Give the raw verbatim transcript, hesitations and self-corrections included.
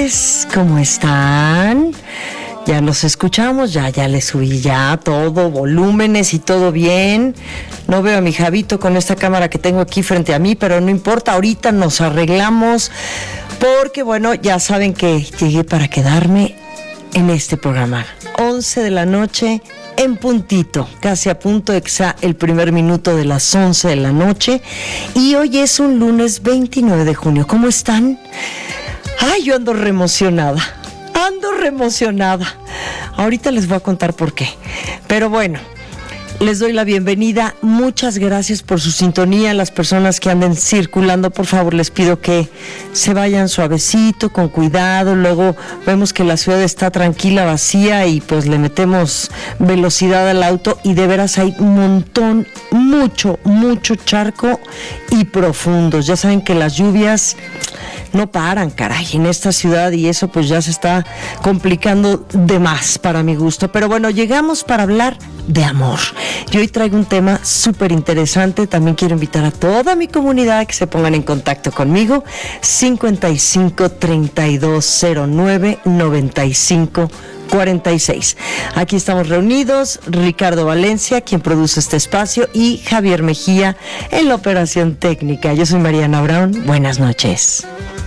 noches, ¿cómo están? Ya nos escuchamos, ya, ya le subí ya todo, volúmenes y todo bien. No veo a mi Javito con esta cámara que tengo aquí frente a mí, pero no importa, ahorita nos arreglamos porque, bueno, ya saben que llegué para quedarme en este programa. once de la noche en puntito, casi a punto exa el primer minuto de las once de la noche. Y hoy es un lunes veintinueve de junio. ¿Cómo están? Ay, yo ando re emocionada. Ando re emocionada. Ahorita les voy a contar por qué. Pero bueno, les doy la bienvenida. Muchas gracias por su sintonía. Las personas que anden circulando, por favor, les pido que se vayan suavecito, con cuidado. Luego vemos que la ciudad está tranquila, vacía, y pues le metemos velocidad al auto y de veras hay un montón, mucho, mucho charco y profundos. Ya saben que las lluvias no paran, caray, en esta ciudad, y eso pues ya se está complicando de más para mi gusto. Pero bueno, llegamos para hablar de amor. Y hoy traigo un tema súper interesante. También quiero invitar a toda mi comunidad a que se pongan en contacto conmigo. cincuenta y cinco, treinta y dos, cero nueve, noventa y cinco, cuarenta y seis. Aquí estamos reunidos, Ricardo Valencia, quien produce este espacio, y Javier Mejía en la operación técnica. Yo soy Mariana Brown. Buenas noches.